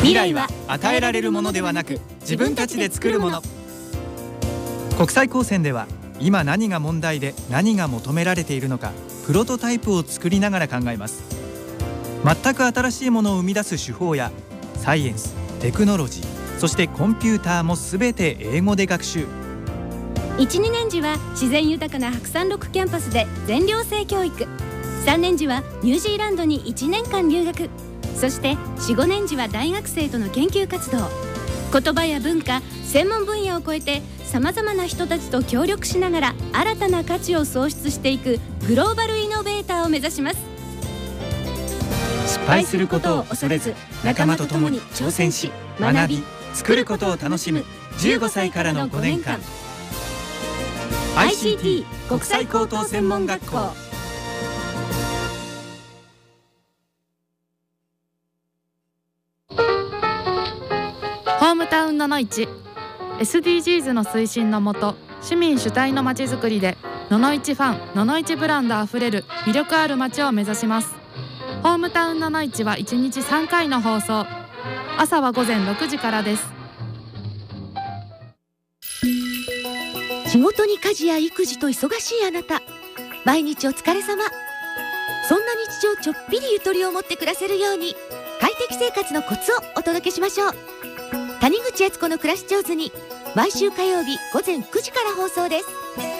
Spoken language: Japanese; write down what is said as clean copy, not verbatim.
未来は与えられるものではなく、自分たちで作るもの。国際高専では今何が問題で何が求められているのか、プロトタイプを作りながら考えます。全く新しいものを生み出す手法やサイエンス、テクノロジー、そしてコンピューターもすべて英語で学習。 1、2年時は自然豊かな白山6キャンパスで全寮制教育。3年時はニュージーランドに1年間留学。そして4、5年時は大学生との研究活動。言葉や文化、専門分野を超えてさまざまな人たちと協力しながら新たな価値を創出していくグローバルイノベーターを目指します。 失敗することを恐れず、仲間と共に挑戦し、学び、作ることを楽しむ15歳からの5年間。 ICT 国際高等専門学校。 ホームタウンののいち SDGs の推進のもと、市民主体のまちづくりでののいちファン、ののいちブランドあふれる魅力ある街を目指します。ホームタウンののいちは1日3回の放送。朝は午前6時からです。 仕事に家事や育児と忙しいあなた、毎日お疲れ様。そんな日常ちょっぴりゆとりを持って暮らせるように、快適生活のコツをお届けしましょう。谷口悦子の暮らし上手に、毎週火曜日午前9時から放送です。